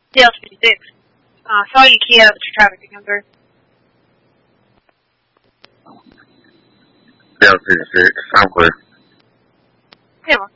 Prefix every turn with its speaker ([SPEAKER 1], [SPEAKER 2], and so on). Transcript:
[SPEAKER 1] Dale 56. Saw you key out to traffic to come through.
[SPEAKER 2] Dale 56, I'm clear.
[SPEAKER 1] Yeah, well.